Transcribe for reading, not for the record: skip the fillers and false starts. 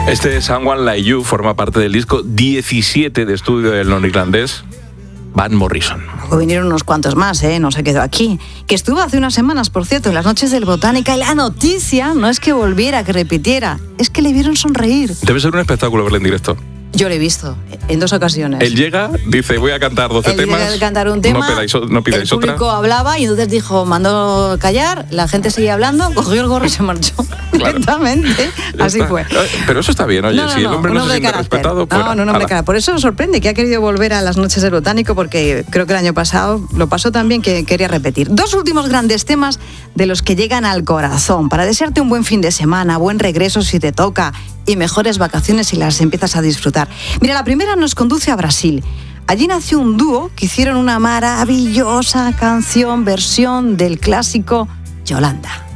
Este Someone Like You forma parte del disco 17 de estudio del norirlandés Van Morrison. Luego vinieron unos cuantos más, no se quedó aquí. Que estuvo hace unas semanas, por cierto, en las noches del Botánica, y la noticia no es que volviera, que repitiera, es que le vieron sonreír. Debe ser un espectáculo verle en directo. Yo lo he visto en 2 ocasiones. Él llega, dice, voy a cantar 12 temas. Llega a cantar un tema, no pidáis el público otra. hablaba y entonces dijo, mandó callar, la gente seguía hablando, cogió el gorro y se marchó. Claro. Directamente. Así fue. Pero eso está bien, oye, si el hombre no se siente respetado, fuera. No, hombre, cara. Por eso me sorprende que ha querido volver a las noches del Botánico, porque creo que el año pasado lo pasó tan bien que quería repetir. 2 últimos grandes temas de los que llegan al corazón, para desearte un buen fin de semana, buen regreso si te toca, y mejores vacaciones si las empiezas a disfrutar. Mira, la primera nos conduce a Brasil. Allí nació un dúo que hicieron una maravillosa versión del clásico Yolanda.